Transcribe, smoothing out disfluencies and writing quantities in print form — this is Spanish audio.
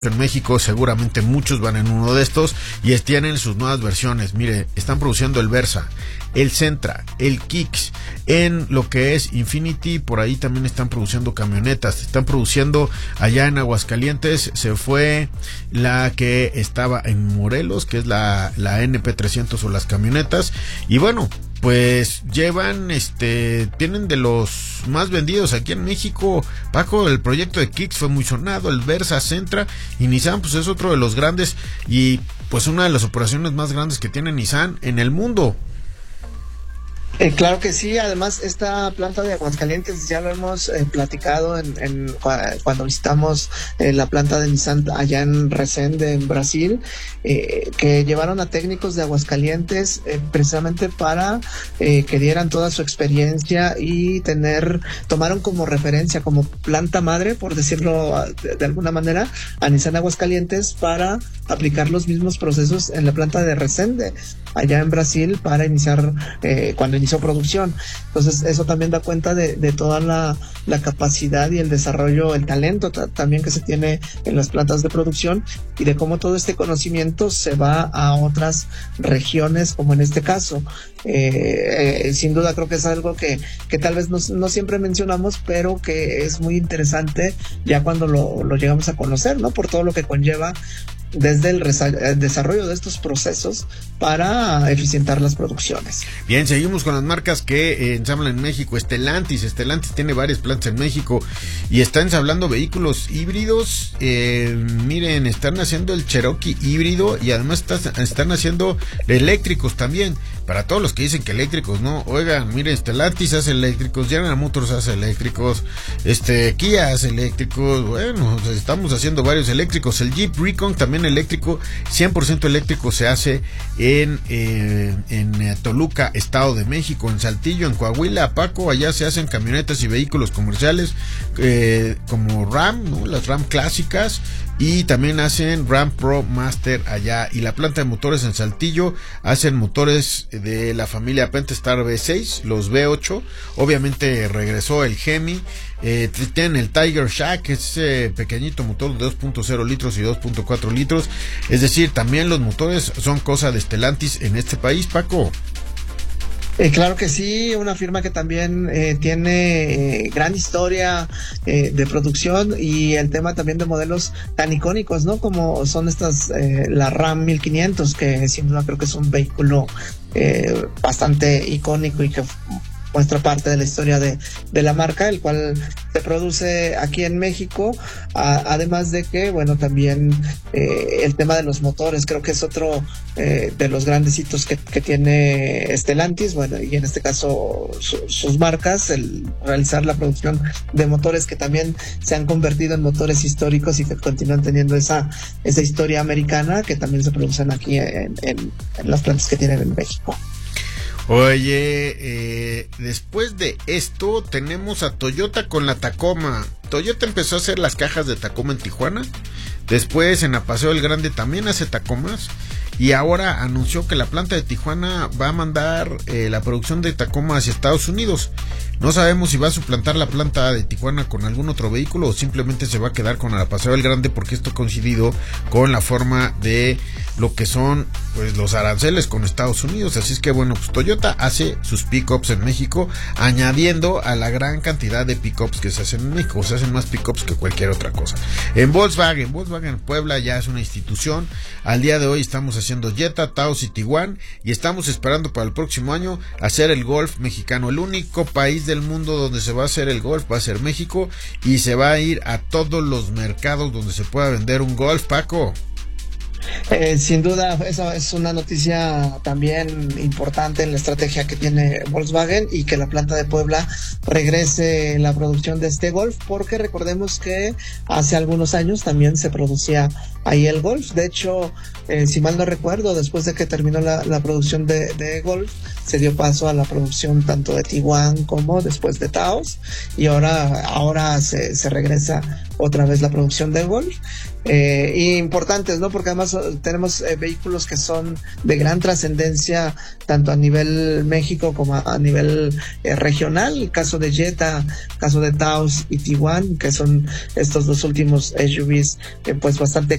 en México, seguramente muchos van en uno de estos y tienen sus nuevas versiones. Mire, están produciendo el Versa, el Sentra, el Kicks, en lo que es Infiniti, por ahí también están produciendo camionetas, están produciendo allá en Aguascalientes, se fue la que estaba en Morelos, que es la NP300 o las camionetas, y bueno, pues llevan, tienen de los más vendidos aquí en México. Paco, el proyecto de Kicks fue muy sonado, el Versa, Sentra, y Nissan pues es otro de los grandes y pues una de las operaciones más grandes que tiene Nissan en el mundo. Claro que sí, además esta planta de Aguascalientes ya lo hemos platicado cuando visitamos la planta de Nissan allá en Resende, en Brasil, que llevaron a técnicos de Aguascalientes precisamente para que dieran toda su experiencia y tomaron como referencia, como planta madre, por decirlo de alguna manera, a Nissan Aguascalientes para aplicar los mismos procesos en la planta de Resende, allá en Brasil, para iniciar, cuando inició producción. Entonces eso también da cuenta de toda la capacidad y el desarrollo, el talento también que se tiene en las plantas de producción, y de cómo todo este conocimiento se va a otras regiones, como en este caso. Sin duda creo que es algo que tal vez no siempre mencionamos, pero que es muy interesante ya cuando lo llegamos a conocer, ¿no? Por todo lo que conlleva desde el desarrollo de estos procesos para eficientar las producciones. Bien, seguimos con las marcas que ensamblan en México. Stellantis tiene varias plantas en México y está ensamblando vehículos híbridos. Miren, están haciendo el Cherokee híbrido y además están haciendo eléctricos también. Para todos los que dicen que eléctricos, no, oigan, miren, Stellantis hace eléctricos, General Motors hace eléctricos, Kia hace eléctricos, bueno, estamos haciendo varios eléctricos. El Jeep Recon también eléctrico, 100% eléctrico, se hace en Toluca, Estado de México, en Saltillo, en Coahuila, Paco, allá se hacen camionetas y vehículos comerciales como Ram, ¿no? Las Ram clásicas, y también hacen Ram Pro Master allá, y la planta de motores en Saltillo hacen motores de la familia Pentastar V6, los V8, obviamente regresó el Hemi, tienen el Tiger Shack, ese pequeñito motor de 2.0 litros y 2.4 litros, es decir, también los motores son cosa de Stellantis en este país, Paco. Claro que sí, una firma que también tiene gran historia de producción, y el tema también de modelos tan icónicos, ¿no? Como son estas, la Ram 1500, que sin duda creo que es un vehículo bastante icónico y que muestra parte de la historia de la marca, el cual se produce aquí en México, además de que, bueno, también el tema de los motores, creo que es otro de los grandes hitos que tiene Stellantis, bueno, y en este caso sus marcas, el realizar la producción de motores que también se han convertido en motores históricos y que continúan teniendo esa historia americana, que también se producen aquí en las plantas que tienen en México. Oye, después de esto tenemos a Toyota con la Tacoma. Toyota empezó a hacer las cajas de Tacoma en Tijuana, después en Paseo del Grande también hace Tacomas, y ahora anunció que la planta de Tijuana va a mandar la producción de Tacoma hacia Estados Unidos. No sabemos si va a suplantar la planta de Tijuana con algún otro vehículo o simplemente se va a quedar con la Paseo del Grande, porque esto coincidido con la forma de lo que son pues los aranceles con Estados Unidos. Así es que bueno, pues Toyota hace sus pickups en México, añadiendo a la gran cantidad de pickups que se hacen en México. Se hacen más pickups que cualquier otra cosa. En Volkswagen Puebla ya es una institución. Al día de hoy estamos haciendo Jetta, Taos y Tiguan, y estamos esperando para el próximo año hacer el Golf mexicano. El único país del mundo donde se va a hacer el Golf va a ser México, y se va a ir a todos los mercados donde se pueda vender un Golf, Paco. Sin duda, eso es una noticia también importante en la estrategia que tiene Volkswagen, y que la planta de Puebla regrese la producción de este Golf, porque recordemos que hace algunos años también se producía ahí el Golf. De hecho, si mal no recuerdo, después de que terminó la producción de Golf, se dio paso a la producción tanto de Tiguan como después de Taos, y ahora se regresa otra vez la producción de Golf. importantes, ¿no? Porque además tenemos vehículos que son de gran trascendencia tanto a nivel México como a nivel regional. El caso de Jetta, caso de Taos y Tiguan, que son estos dos últimos SUVs pues bastante